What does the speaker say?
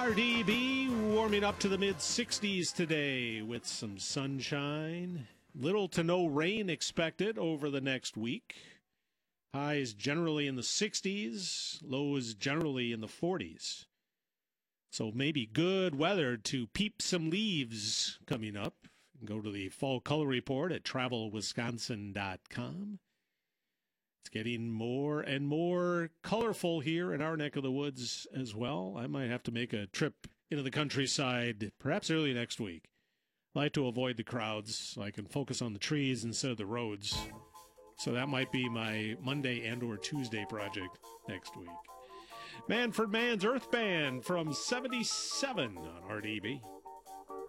RDB warming up to the mid-60s today with some sunshine. Little to no rain expected over the next week. Highs generally in the 60s, lows generally in the 40s. So maybe good weather to peep some leaves coming up. Go to the fall color report at travelwisconsin.com. It's getting more and more colorful here in our neck of the woods as well. I might have to make a trip into the countryside perhaps early next week. I like to avoid the crowds so I can focus on the trees instead of the roads. So that might be my Monday and or Tuesday project next week. Manfred Mann's Earth Band from 77 on RDB.